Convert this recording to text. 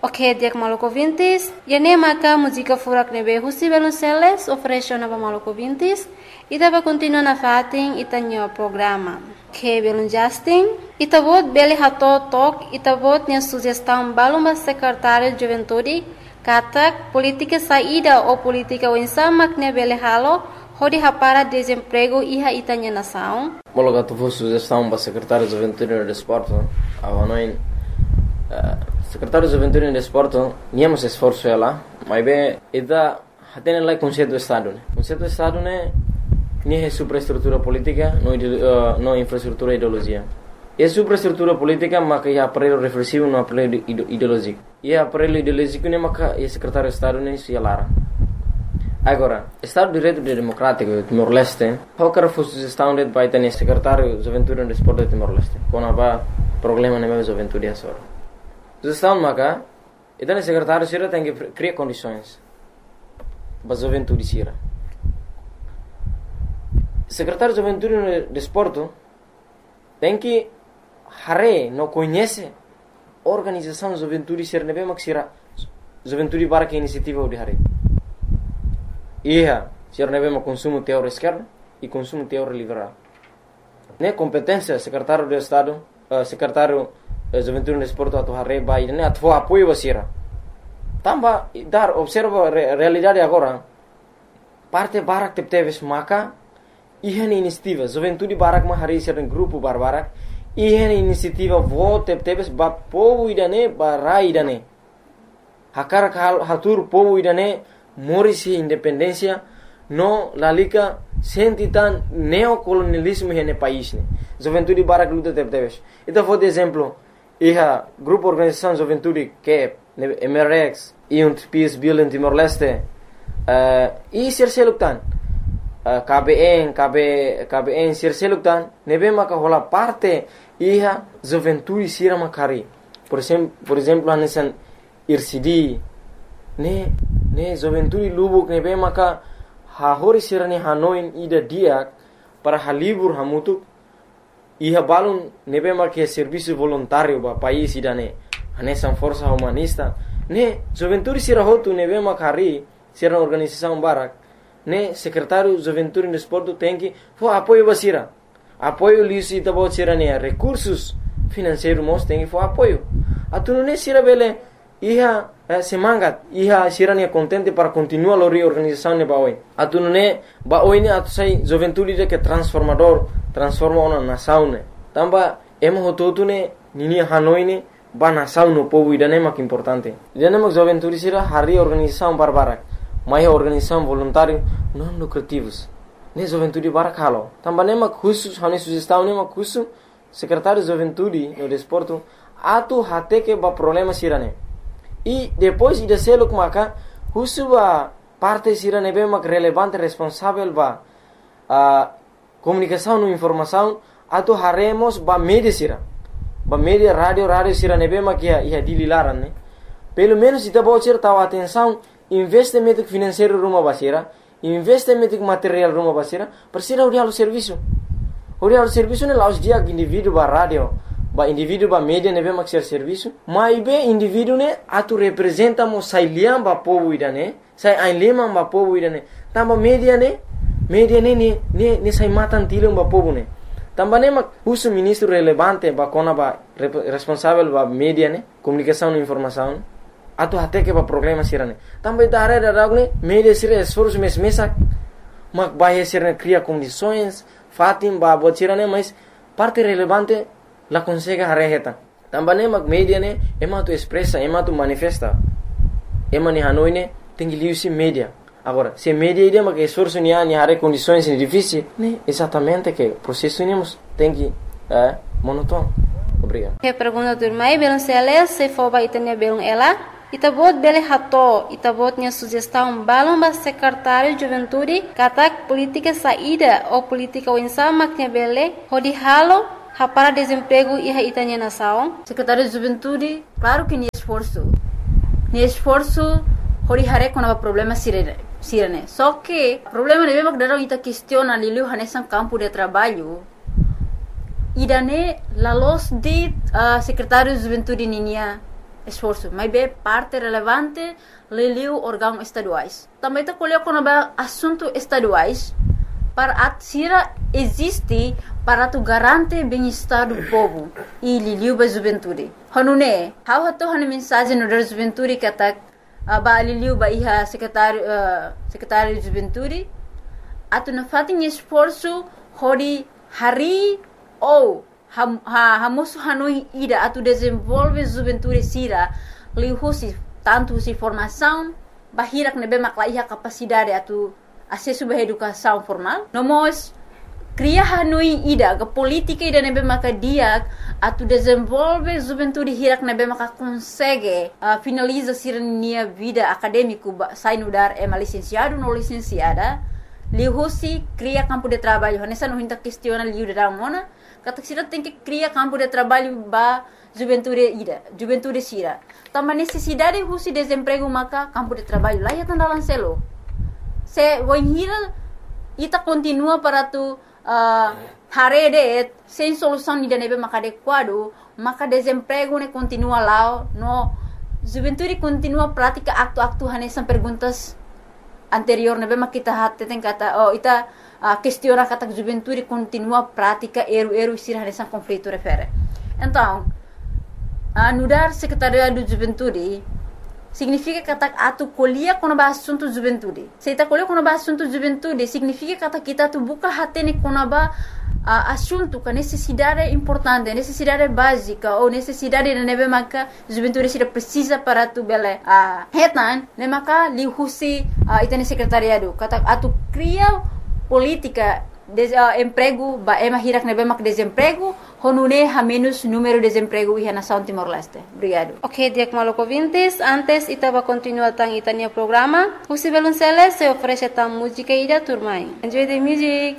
Ok, dia que maluco vintes, e nem maca música furak nebe husi Velonceles oferece nova maluco vintes, e tava continua na fatin e tanho programa. Que belum Justin, e tabot beli hato tok, e tabot nia sugestão balumba secretário de juventude, katak política saída ou política winsama que beli halo, hodi hapara desemprego iha itanya nação. Mologa tu vou sugestão para secretário de juventude e desporto, avanoin secretário de juventude e desporto, niamos esforço ela, mas bem, ida hatene lá conceito do estado, né? Conceito do estado né, nem é superestrutura política, não infraestrutura ideologia. É superestrutura política, mas é aparelho reflexivo, não aparelho ideológico. E aparelho ideológico né, mas é secretário de estado né, se alara. Agora, Estado de Direito Democrático de Timor-Leste, qualquer sugestão de vai ter secretário de juventude e desporto de Timor-Leste, quando há problema na minha juventude é só. Sugestão maca, e daí secretário sira tem que criar condições para a juventude sira. Secretário de juventude e desporto tem que não conhece a organização de juventude sira nebe mak sira juventude para que iniciativa de hare. Ia, sira nebe mak consumo teórico esquerdo e consumo teórico liberal. Ne competência secretário de Estado, secretário juventude e desporto atu hare bai ne atu apoio wasira. Tamba dar observa realidade agora. Parte barak teves maka ihan inisiativa juventude barak ma hari sira grupo barbarak ihan inisiativa vote teves ba povo idane barai idane. Hakar hatur povo idane morisi independência no lalika sentitan neocolonialismo hene país ne. Juventude barak luta teves. Então vou de exemplo iha grupo organização juventude que MRX e Peace Building Timor-Leste e serseluktan KBN serseluktan nebe maka hola parte iha juventude sira makari por exemplo anesan IRCD ne juventude lubuk nebe maka hahori sira ni hanoin ida dia para halibur hamutuk iha balun nebe maka serviço voluntário ba país idane anesan força humanista ne juventude sira hotu nebe makari sira organização barak ne secretário juventude e desporto tem que apoio basira apoio lisi tabo sira ne recursos financeiros mos tem que apoio atunu ne sira bele iha semangat iha sira ne contente para continuar a reorganização ne baoi atunu ne baoi ne atu sai juventude de que transforma uma nação ne tamba emo hototu ne nini hanoi ne ba nação no povo idane mak importante idane mak juventude sira hari organização barbarak mai organização voluntário não lucrativos ne juventude barak halo tamba ne mak khusus hani sugestão ne mak khusus secretário de juventude no desporto atu hate que ba problema sira ne e depois ida seluk maka khusus ba parte sira ne be mak relevante responsável ba comunicação no informação atu haremos ba media sira ba media radio sira nebe makia ia dililaran ne pelo menos ita bocir tahu atenção investimento financeiro rumah basira investimento material rumah basira persira urialo serviço ne laus dia indivíduo ba radio ba indivíduo ba media nebe mak serviço mai be indivíduo ne atu representa mo sai liam ba povo idane sai ai lema ba povo idane tamba media ne sai matan tilum ba povo ne também mak uso ministro relevante ba kona ba responsável ba media ne comunicação e informação atu até que ba problema sirane também da área da ne media sira esforço mesak mak ba sira cria condições fatim ba botirane mas parte relevante la consegue hareheta também mak media ne ema tu expressa ema tu manifesta ema ni hanoi ne tengi liusi media. Agora, se media ideia que esforço ni hare condições difíceis, né? Exatamente que o processo tem que monótono. Obrigado. Que pergunta do irmão Velonceles se for para itania belum ela, itabot bele hato, itabot nia sugestão balum ba secretário de juventude, katak política saída ou política winsama que bele, hodi halo, para desemprego e itania nação. Secretário de juventude, claro que ni esforço, hodi hare quando há problema sirene. Só que o problema é que dalam ita questiona liu hanesan campo de trabalho. Idane la los de secretário de juventude ninia esforço, mas é parte relevante leliu órgãos estaduais. Também está colocando assuntos estaduais para a sira existe para tu garante bem-estar do povo e liliu ba juventude. Hanune, how hato han mensagem no da juventude que atak ba liliu ba iha secretário de juventude atu na fatin esforço hori hari ou hamosu hanui ida atu desenvolve juventude sira lihusi tanto si formação bahirak nebe makla iha capacidade atu acesso à educação formal. Nós cria hanui ida ke política ida nebe maka dia atu desenvolve juventude hirak nebe maka consegue finaliza sirnia vida acadêmico sai no dar é licenciado no licenciada lihusi cria campo de trabalho nessa não hinta questiona liu da mona kata sira tem que cria campo de trabalho ba juventude sira também necessidade husi desemprego maka campo de trabalho lá ya tanda lancelo se voihira ita continua para tu harede sem solução ni nebe maka adequado maka desemprego ne continua lá no juventude continua prática acto hanesan perguntas anterior nebe maka kita hatte ten kata ita questiona kata juventude continua prática eru sir hanesan conflito refere então anudar secretariado de juventude significa kata atu colhia quando ba assunto juventude. Se ta colhia quando ba assunto juventude significa kata kita tu buka hatene quando ba assunto com necessidade importante, necessidade básica ou necessidade de nebe maka juventude se precisa para tu bele hetan ne maka li husi itane secretariado kata atu cria política emprego ba ema hirak nebe mak desemprego honune ha menos número de desemprego e nação Timor-Leste. Obrigado. Ok, Diak Maloko Vintes, antes itava continuar tang itania programa, Husi Belunceles se oferece tam música ida turmai. Enjoy the music.